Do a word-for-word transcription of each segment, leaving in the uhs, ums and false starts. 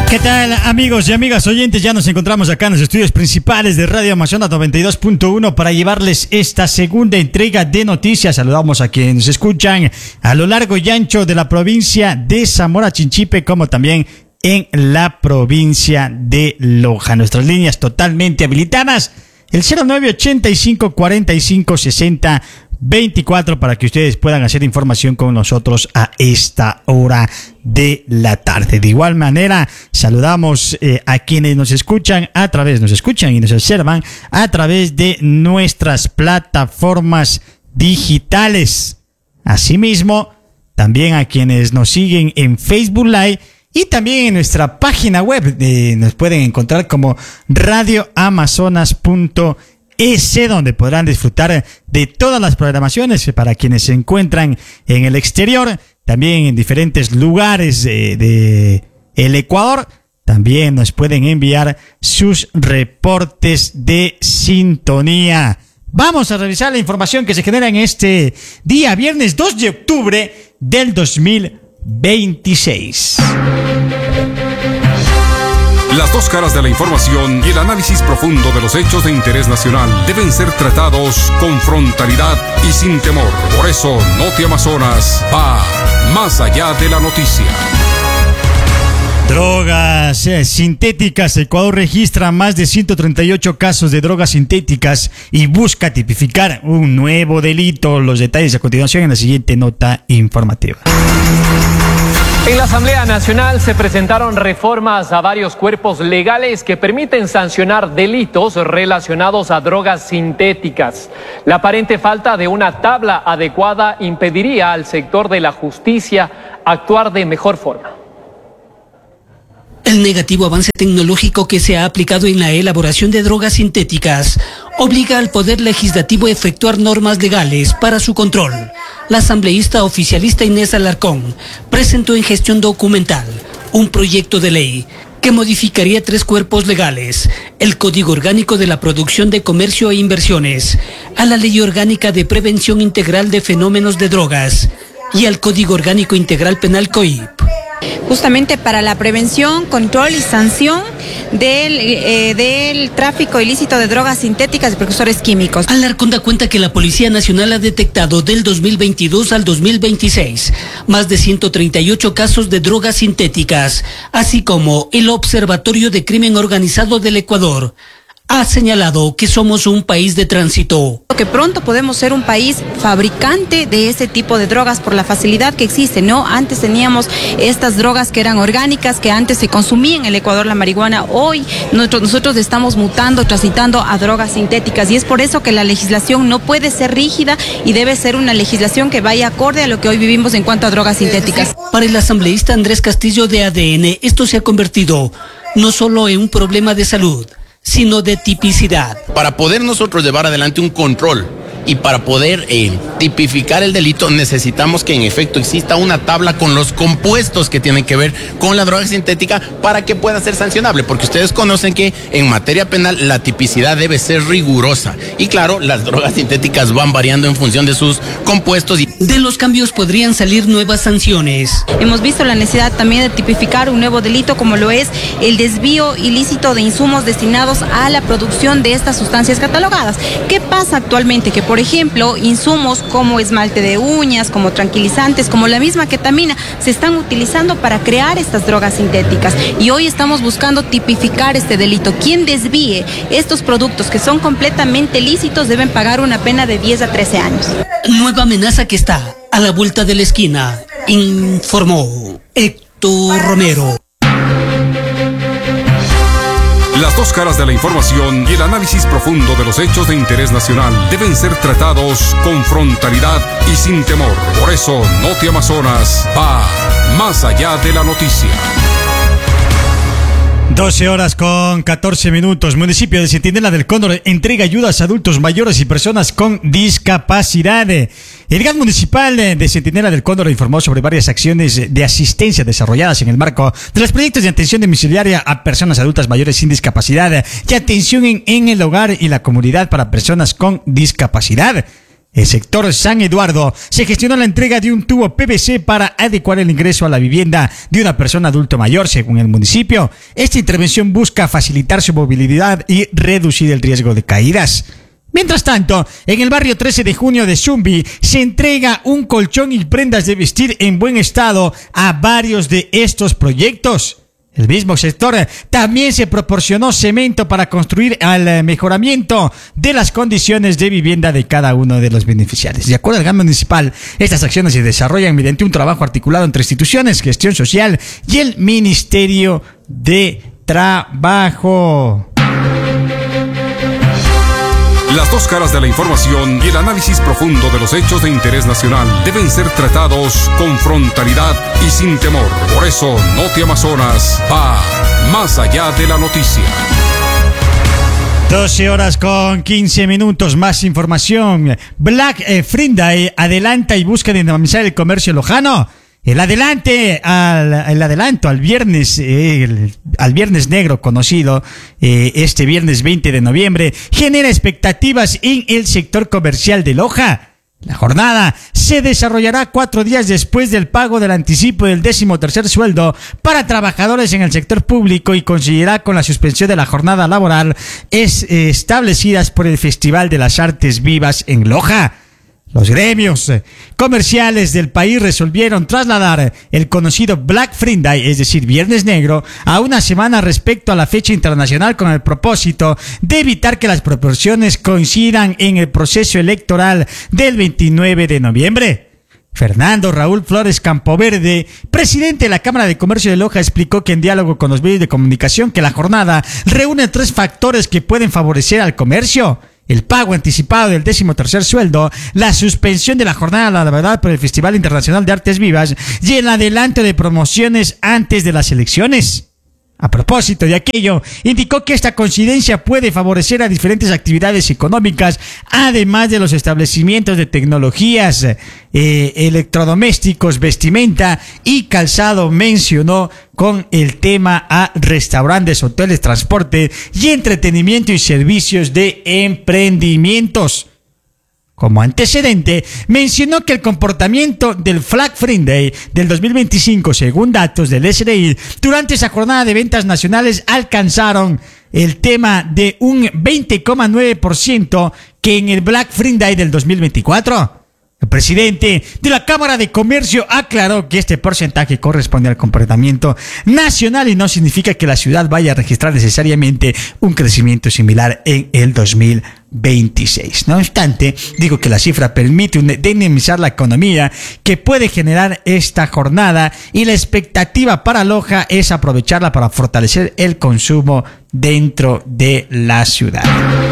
¿Qué tal, amigos y amigas oyentes? Ya nos encontramos acá en los estudios principales de Radio Amazonas noventa y dos punto uno para llevarles esta segunda entrega de noticias. Saludamos a quienes nos escuchan a lo largo y ancho de la provincia de Zamora Chinchipe, como también en la provincia de Loja. Nuestras líneas totalmente habilitadas, el cero nueve ochenta y cinco cuarenta y cinco sesenta veinticuatro, para que ustedes puedan hacer información con nosotros a esta hora de la tarde. De igual manera, saludamos eh, a quienes nos escuchan a través, nos escuchan y nos observan a través de nuestras plataformas digitales. Asimismo, también a quienes nos siguen en Facebook Live y también en nuestra página web. Eh, nos pueden encontrar como radio amazonas punto es, donde podrán disfrutar de todas las programaciones para quienes se encuentran en el exterior, también en diferentes lugares de, de el Ecuador. También nos pueden enviar sus reportes de sintonía. Vamos a revisar la información que se genera en este día, viernes dos de octubre del dos mil veintiséis. Las dos caras de la información y el análisis profundo de los hechos de interés nacional deben ser tratados con frontalidad y sin temor. Por eso, Noti Amazonas va más allá de la noticia. Drogas eh, sintéticas. Ecuador registra más de ciento treinta y ocho casos de drogas sintéticas y busca tipificar un nuevo delito. Los detalles a continuación en la siguiente nota informativa. En la Asamblea Nacional se presentaron reformas a varios cuerpos legales que permiten sancionar delitos relacionados a drogas sintéticas. La aparente falta de una tabla adecuada impediría al sector de la justicia actuar de mejor forma. El negativo avance tecnológico que se ha aplicado en la elaboración de drogas sintéticas obliga al Poder Legislativo a efectuar normas legales para su control. La asambleísta oficialista Inés Alarcón presentó en gestión documental un proyecto de ley que modificaría tres cuerpos legales: el Código Orgánico de la Producción de Comercio e Inversiones, a la Ley Orgánica de Prevención Integral de Fenómenos de Drogas y al Código Orgánico Integral Penal C O I P. Justamente para la prevención, control y sanción del, eh, del tráfico ilícito de drogas sintéticas y precursores químicos. Alarcón da cuenta que la Policía Nacional ha detectado del dos mil veintidós al dos mil veintiséis más de ciento treinta y ocho casos de drogas sintéticas, así como el Observatorio de Crimen Organizado del Ecuador ha señalado que somos un país de tránsito. Que pronto podemos ser un país fabricante de ese tipo de drogas por la facilidad que existe, ¿no? Antes teníamos estas drogas que eran orgánicas, que antes se consumían en el Ecuador, la marihuana. Hoy nosotros, nosotros estamos mutando, transitando a drogas sintéticas, y es por eso que la legislación no puede ser rígida y debe ser una legislación que vaya acorde a lo que hoy vivimos en cuanto a drogas sintéticas. Para el asambleísta Andrés Castillo de A D N, esto se ha convertido no solo en un problema de salud, sino de tipicidad. Para poder nosotros llevar adelante un control y para poder eh, tipificar el delito, necesitamos que en efecto exista una tabla con los compuestos que tienen que ver con la droga sintética para que pueda ser sancionable, porque ustedes conocen que en materia penal la tipicidad debe ser rigurosa y claro, las drogas sintéticas van variando en función de sus compuestos. Y de los cambios podrían salir nuevas sanciones. Hemos visto la necesidad también de tipificar un nuevo delito como lo es el desvío ilícito de insumos destinados a la producción de estas sustancias catalogadas. ¿Qué pasa actualmente? Que por ejemplo, insumos como esmalte de uñas, como tranquilizantes, como la misma ketamina, se están utilizando para crear estas drogas sintéticas. Y hoy estamos buscando tipificar este delito. Quien desvíe estos productos que son completamente lícitos deben pagar una pena de diez a trece años. Nueva amenaza que está a la vuelta de la esquina, informó Héctor Romero. Las dos caras de la información y el análisis profundo de los hechos de interés nacional deben ser tratados con frontalidad y sin temor. Por eso, Noti Amazonas va más allá de la noticia. doce horas con catorce minutos. Municipio de Centinela del Cóndor entrega ayudas a adultos mayores y personas con discapacidad. El G A T municipal de Centinela del Cóndor informó sobre varias acciones de asistencia desarrolladas en el marco de los proyectos de atención domiciliaria a personas adultas mayores sin discapacidad y atención en, en el hogar y la comunidad para personas con discapacidad. El sector San Eduardo se gestionó la entrega de un tubo P V C para adecuar el ingreso a la vivienda de una persona adulto mayor, según el municipio. Esta intervención busca facilitar su movilidad y reducir el riesgo de caídas. Mientras tanto, en el barrio trece de junio de Zumbi se entrega un colchón y prendas de vestir en buen estado a varios de estos proyectos. El mismo sector también se proporcionó cemento para construir el mejoramiento de las condiciones de vivienda de cada uno de los beneficiarios. De acuerdo al G A M municipal, estas acciones se desarrollan mediante un trabajo articulado entre instituciones, gestión social y el Ministerio de Trabajo. Las dos caras de la información y el análisis profundo de los hechos de interés nacional deben ser tratados con frontalidad y sin temor. Por eso, Noti Amazonas va más allá de la noticia. doce horas con quince minutos, más información. Black eh, Friday adelanta y busca dinamizar el comercio lojano. El adelante, al, el adelanto al viernes, eh, el, al viernes negro conocido, eh, este viernes veinte de noviembre, genera expectativas en el sector comercial de Loja. La jornada se desarrollará cuatro días después del pago del anticipo del décimo tercer sueldo para trabajadores en el sector público y coincidirá con la suspensión de la jornada laboral es, eh, establecidas por el Festival de las Artes Vivas en Loja. Los gremios comerciales del país resolvieron trasladar el conocido Black Friday, es decir, Viernes Negro, a una semana respecto a la fecha internacional con el propósito de evitar que las proporciones coincidan en el proceso electoral del veintinueve de noviembre. Fernando Raúl Flores Campoverde, presidente de la Cámara de Comercio de Loja, explicó que en diálogo con los medios de comunicación que la jornada reúne tres factores que pueden favorecer al comercio: el pago anticipado del décimo tercer sueldo, la suspensión de la jornada laboral por el Festival Internacional de Artes Vivas y el adelanto de promociones antes de las elecciones. A propósito de aquello, indicó que esta coincidencia puede favorecer a diferentes actividades económicas, además de los establecimientos de tecnologías, eh, electrodomésticos, vestimenta y calzado. Mencionó con el tema a restaurantes, hoteles, transporte y entretenimiento y servicios de emprendimientos. Como antecedente, mencionó que el comportamiento del Black Friday del dos mil veinticinco, según datos del S R I, durante esa jornada de ventas nacionales alcanzaron el tema de un veinte coma nueve por ciento que en el Black Friday del dos mil veinticuatro. El presidente de la Cámara de Comercio aclaró que este porcentaje corresponde al comportamiento nacional y no significa que la ciudad vaya a registrar necesariamente un crecimiento similar en el dos mil veintiséis. No obstante, digo que la cifra permite dinamizar la economía que puede generar esta jornada y la expectativa para Loja es aprovecharla para fortalecer el consumo dentro de la ciudad.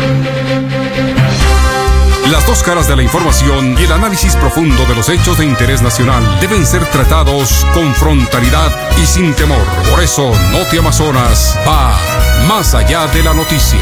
Las dos caras de la información y el análisis profundo de los hechos de interés nacional deben ser tratados con frontalidad y sin temor. Por eso, Noti Amazonas va más allá de la noticia.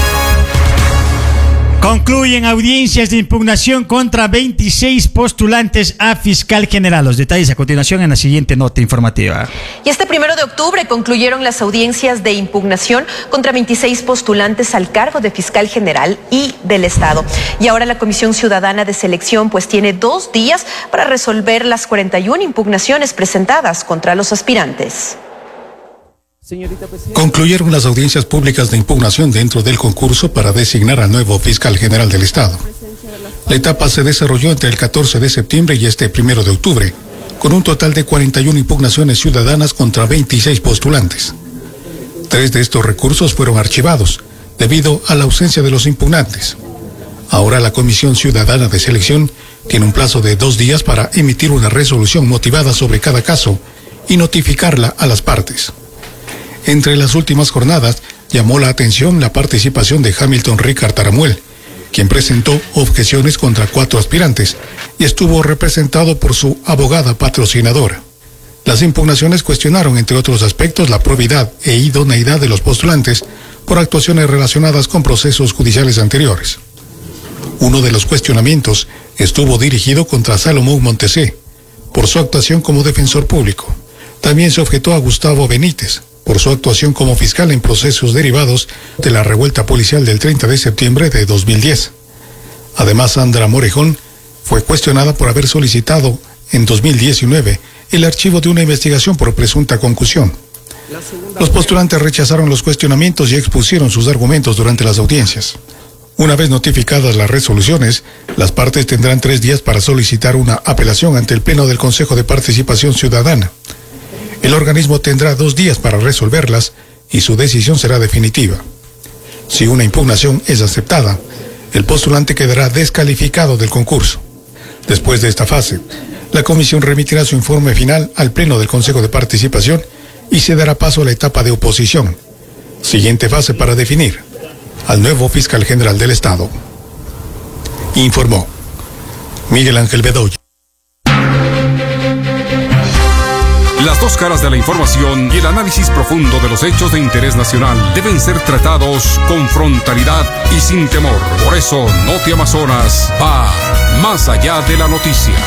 Concluyen audiencias de impugnación contra veintiséis postulantes a fiscal general. Los detalles a continuación en la siguiente nota informativa. Y este primero de octubre concluyeron las audiencias de impugnación contra veintiséis postulantes al cargo de fiscal general y del Estado. Y ahora la Comisión Ciudadana de Selección pues tiene dos días para resolver las cuarenta y una impugnaciones presentadas contra los aspirantes. Concluyeron las audiencias públicas de impugnación dentro del concurso para designar al nuevo fiscal general del Estado. La etapa se desarrolló entre el catorce de septiembre y este primero de octubre, con un total de cuarenta y una impugnaciones ciudadanas contra veintiséis postulantes. Tres de estos recursos fueron archivados, debido a la ausencia de los impugnantes. Ahora la Comisión Ciudadana de Selección tiene un plazo de dos días para emitir una resolución motivada sobre cada caso y notificarla a las partes. Entre las últimas jornadas, llamó la atención la participación de Hamilton Ricard Taramuel, quien presentó objeciones contra cuatro aspirantes y estuvo representado por su abogada patrocinadora. Las impugnaciones cuestionaron, entre otros aspectos, la probidad e idoneidad de los postulantes por actuaciones relacionadas con procesos judiciales anteriores. Uno de los cuestionamientos estuvo dirigido contra Salomón Montesé, por su actuación como defensor público. También se objetó a Gustavo Benítez, por su actuación como fiscal en procesos derivados de la revuelta policial del treinta de septiembre de dos mil diez. Además, Sandra Morejón fue cuestionada por haber solicitado en dos mil diecinueve el archivo de una investigación por presunta concusión. Los postulantes rechazaron los cuestionamientos y expusieron sus argumentos durante las audiencias. Una vez notificadas las resoluciones, las partes tendrán tres días para solicitar una apelación ante el Pleno del Consejo de Participación Ciudadana. El organismo tendrá dos días para resolverlas y su decisión será definitiva. Si una impugnación es aceptada, el postulante quedará descalificado del concurso. Después de esta fase, la comisión remitirá su informe final al Pleno del Consejo de Participación y se dará paso a la etapa de oposición. Siguiente fase para definir al nuevo fiscal general del Estado. Informó Miguel Ángel Bedoya. Las dos caras de la información y el análisis profundo de los hechos de interés nacional deben ser tratados con frontalidad y sin temor. Por eso, Noti Amazonas va más allá de la noticia.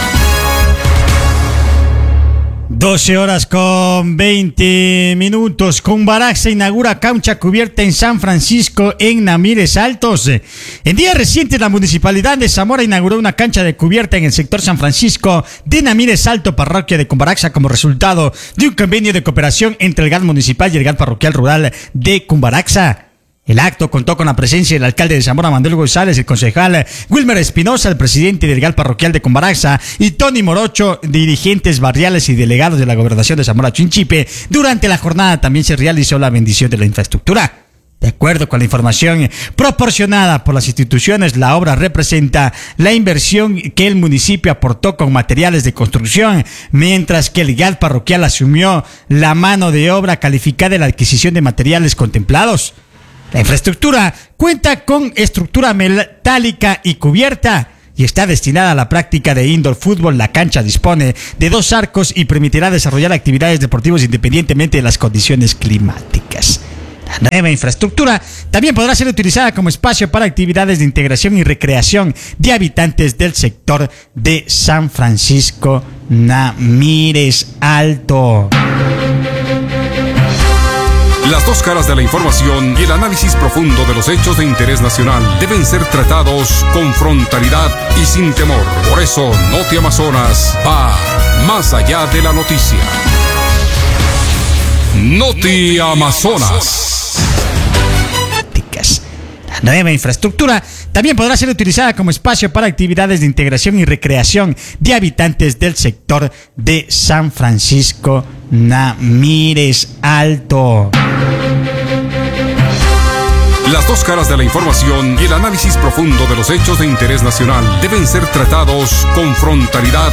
doce horas con veinte minutos. Cumbaraxa inaugura cancha cubierta en San Francisco en Namires Altos. En días recientes, la Municipalidad de Zamora inauguró una cancha de cubierta en el sector San Francisco de Namires Alto, parroquia de Cumbaraxa, como resultado de un convenio de cooperación entre el G A T municipal y el G A T parroquial rural de Cumbaraxa. El acto contó con la presencia del alcalde de Zamora, Manuel González, el concejal Wilmer Espinosa, el presidente del G A T parroquial de Cumbaraxa, y Tony Morocho, dirigentes barriales y delegados de la gobernación de Zamora Chinchipe. Durante la jornada también se realizó la bendición de la infraestructura. De acuerdo con la información proporcionada por las instituciones, la obra representa la inversión que el municipio aportó con materiales de construcción, mientras que el G A T parroquial asumió la mano de obra calificada de la adquisición de materiales contemplados. La infraestructura cuenta con estructura metálica y cubierta y está destinada a la práctica de indoor fútbol. La cancha dispone de dos arcos y permitirá desarrollar actividades deportivas independientemente de las condiciones climáticas. La nueva infraestructura también podrá ser utilizada como espacio para actividades de integración y recreación de habitantes del sector de San Francisco Namires Alto. Las dos caras de la información y el análisis profundo de los hechos de interés nacional deben ser tratados con frontalidad y sin temor. Por eso, Noti Amazonas va más allá de la noticia. Noti Amazonas. La nueva infraestructura también podrá ser utilizada como espacio para actividades de integración y recreación de habitantes del sector de San Francisco Namires Alto. Las dos caras de la información y el análisis profundo de los hechos de interés nacional deben ser tratados con frontalidad